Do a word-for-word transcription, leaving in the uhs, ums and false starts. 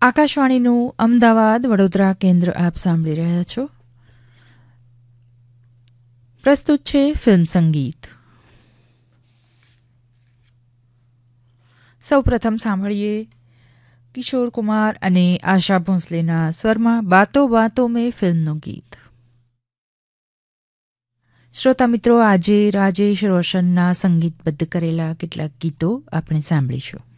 આકાશવાણીનું અમદાવાદ વડોદરા કેન્દ્ર આપ સાંભળી રહ્યા છો. પ્રસ્તુત છે ફિલ્મ સંગીત. સૌ પ્રથમ સાંભળીએ કિશોર કુમાર અને આશા ભોંસલેના સ્વરમાં બાતો બાતો મેં ફિલ્મનું ગીત. શ્રોતા મિત્રો, આજે રાજેશ રોશનના સંગીતબદ્ધ કરેલા કેટલાક ગીતો આપણે સાંભળીશું.